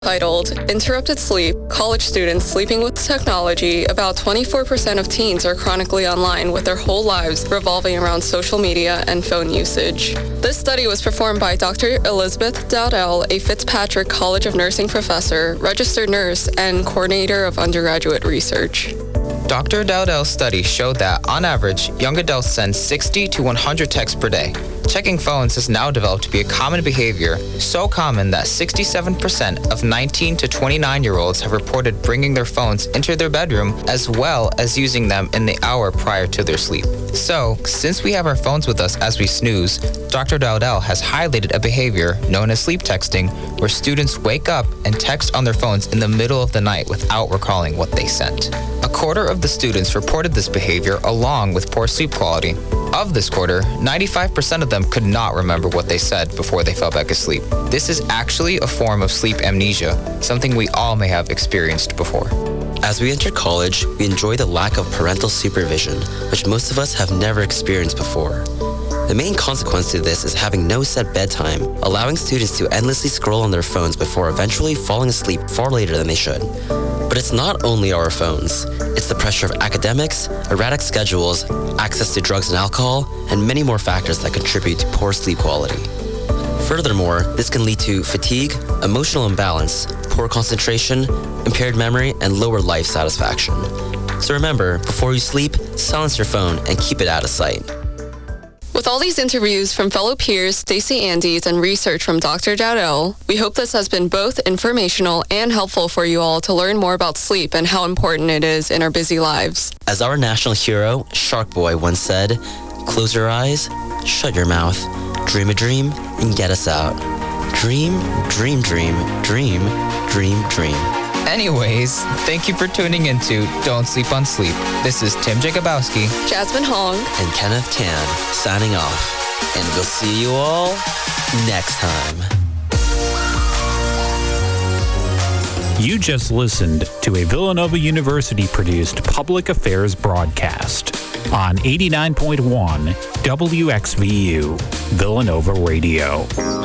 Titled Interrupted Sleep, College Students Sleeping with Technology, about 24% of teens are chronically online with their whole lives revolving around social media and phone usage. This study was performed by Dr. Elizabeth Dowdell, a Fitzpatrick College of Nursing professor, registered nurse, and coordinator of undergraduate research. Dr. Dowdell's study showed that, on average, young adults send 60 to 100 texts per day. Checking phones has now developed to be a common behavior, so common that 67% of 19 to 29-year-olds have reported bringing their phones into their bedroom as well as using them in the hour prior to their sleep. So, since we have our phones with us as we snooze, Dr. Dowdell has highlighted a behavior known as sleep texting, where students wake up and text on their phones in the middle of the night without recalling what they sent. A quarter of the students reported this behavior along with poor sleep quality. Of this quarter, 95% of them could not remember what they said before they fell back asleep. This is actually a form of sleep amnesia, something we all may have experienced before. As we enter college, we enjoy the lack of parental supervision, which most of us have never experienced before. The main consequence to this is having no set bedtime, allowing students to endlessly scroll on their phones before eventually falling asleep far later than they should. But it's not only our phones. It's the pressure of academics, erratic schedules, access to drugs and alcohol, and many more factors that contribute to poor sleep quality. Furthermore, this can lead to fatigue, emotional imbalance, poor concentration, impaired memory, and lower life satisfaction. So remember, before you sleep, silence your phone and keep it out of sight. With all these interviews from fellow peers, Stacey Andes, and research from Dr. Dowdell, we hope this has been both informational and helpful for you all to learn more about sleep and how important it is in our busy lives. As our national hero, Shark Boy, once said, close your eyes, shut your mouth, dream a dream, and get us out. Dream, dream, dream, dream, dream, dream. Anyways, thank you for tuning into Don't Sleep on Sleep. This is Tim Jacobowski, Jasmine Hong, and Kenneth Tan signing off. And we'll see you all next time. You just listened to a Villanova University-produced public affairs broadcast on 89.1 WXVU Villanova Radio.